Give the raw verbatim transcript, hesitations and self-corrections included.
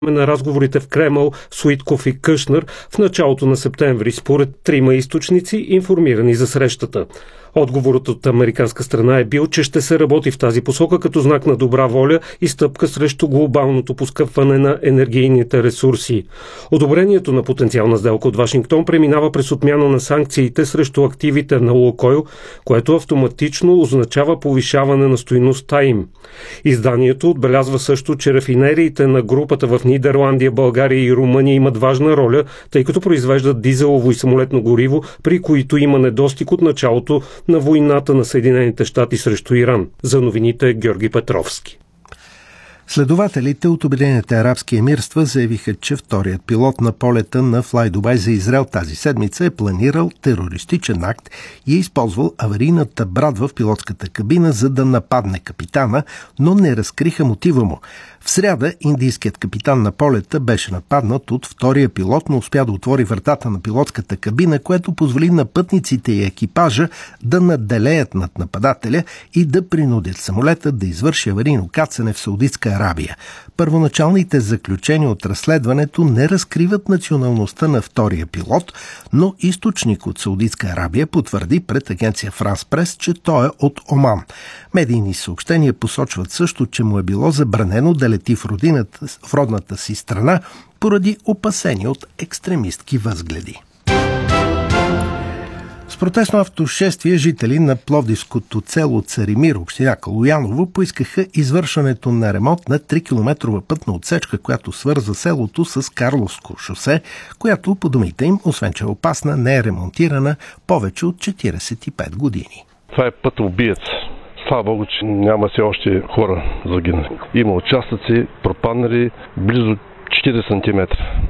на разговорите в Кремъл с Уитков и Кушнер в началото на септември, според трима източници, информирани за срещата. Отговорът от американска страна е бил, че ще се работи в тази посока като знак на добра воля и стъпка срещу глобалното поскъпване на енергийните ресурси. Одобрението на потенциална сделка от Вашингтон преминава през отмяна на санкциите срещу активите на Лукойл, което автоматично означава повишаване на стойността им. Изданието отбелязва също, че рафинериите на групата в Нидерландия, България и Румъния имат важна роля, тъй като произвеждат дизелово и самолетно гориво, при които има недостиг от началото на войната на Съединените щати срещу Иран. За новините Георги Петровски. Следователите от Обединените арабски емирства заявиха, че вторият пилот на полета на Fly Dubai за Израел тази седмица е планирал терористичен акт и е използвал аварийната брадва в пилотската кабина, за да нападне капитана, но не разкриха мотива му. В сряда индийският капитан на полета беше нападнат от втория пилот, но успя да отвори вратата на пилотската кабина, което позволи на пътниците и екипажа да надделеят над нападателя и да принудят самолета да извърши аварийно кацане в Саудитска Арабия. Първоначалните заключения от разследването не разкриват националността на втория пилот, но източник от Саудитска Арабия потвърди пред агенция Франс Прес, че той е от Оман. Медийни съобщения посочват също, че му е било забранено да лети в, родината, в родната си страна поради опасения от екстремистки възгледи. С протестно автошествие жители на пловдивското село Царимир, община Калояново, поискаха извършването на ремонт на три километрова пътна отсечка, която свърза селото с Карловско шосе, която, по думите им, освен че е опасна, не е ремонтирана повече от четиридесет и пет години. Това е път убиец. Слава Богу, че няма все още хора загинали. Има участъци пропаднали близо четиридесет сантиметра.